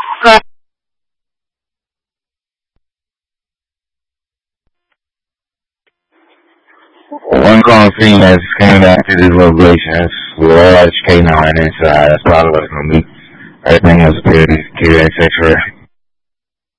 One calling scene that's came back to this location with a large K9 inside. That's probably what it's gonna be. Everything else appears to be secure, etc.